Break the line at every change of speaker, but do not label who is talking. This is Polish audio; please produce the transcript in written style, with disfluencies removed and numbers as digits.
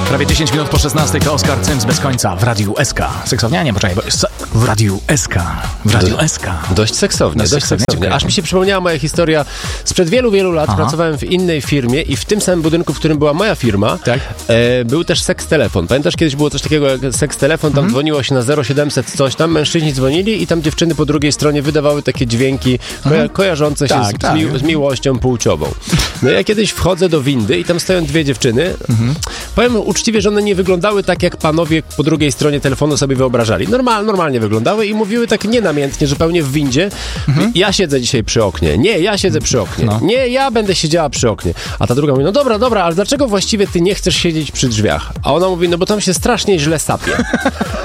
Prawie 10 minut po 16 to Oskar Cyms bez końca w Radiu SK. Seksownie? Nie, poczekaj, bo w Radiu SK. W Radiu SK.
Dość seksownie. Aż mi się przypomniała moja historia sprzed wielu, wielu lat. Pracowałem w innej firmie i w tym samym budynku, w którym była moja firma, był też seks telefon. Pamiętasz, kiedyś było coś takiego jak seks telefon, tam dzwoniło się na 0700 coś tam, mężczyźni dzwonili i tam dziewczyny po drugiej stronie wydawały takie dźwięki kojarzące się z miłością płciową. No ja kiedyś wchodzę do windy i tam stoją dwie dziewczyny. Powiem uczciwie, że one nie wyglądały tak, jak panowie po drugiej stronie telefonu sobie wyobrażali. Normalnie wyglądały i mówiły tak nienamiętnie, zupełnie w windzie. Ja siedzę dzisiaj przy oknie. Nie, ja siedzę przy oknie.
No.
Nie, ja będę siedziała przy oknie. A ta druga mówi, no dobra, ale dlaczego właściwie ty nie chcesz siedzieć przy drzwiach? A ona mówi, no bo tam się strasznie źle sapie.